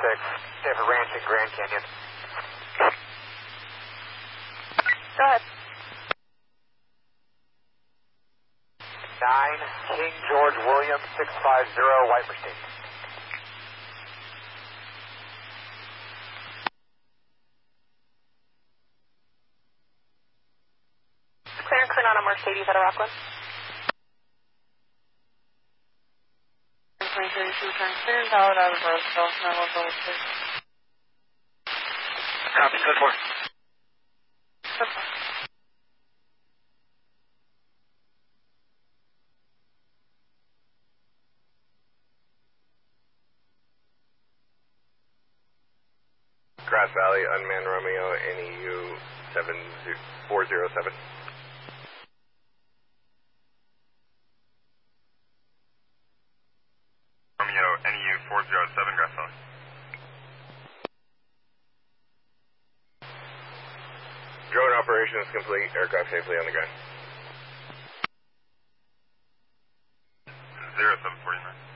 Stanford Ranch in Grand Canyon. Go ahead. 9 King George William 650 White Mercedes. Clear and clean on a Mercedes out of Rockland. 2032, turn clear and valid out of Roseville, 911. Copy, 10-4. Grass Valley, unmanned Romeo, NEU 407. Romeo, NEU 407, Grass Valley. Drone operation is complete. Aircraft safely on the ground. 0749.